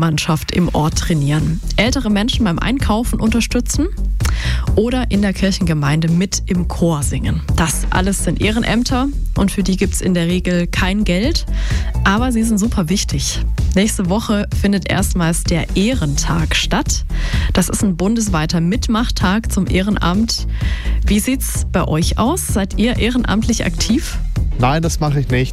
Jugendmannschaft im Ort trainieren, ältere Menschen beim Einkaufen unterstützen oder in der Kirchengemeinde mit im Chor singen. Das alles sind Ehrenämter und für die gibt es in der Regel kein Geld, aber sie sind super wichtig. Nächste Woche findet erstmals der Ehrentag statt. Das ist ein bundesweiter Mitmachtag zum Ehrenamt. Wie sieht's bei euch aus? Seid ihr ehrenamtlich aktiv? Nein, das mache ich nicht.